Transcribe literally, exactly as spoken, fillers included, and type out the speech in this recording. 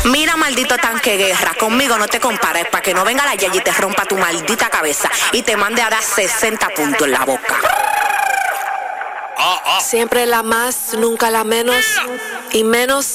Mira, maldito tanque guerra, conmigo no te compares, para que no venga la Yayi y te rompa tu maldita cabeza y te mande a dar sesenta puntos en la boca. Siempre la más, nunca la menos, y menos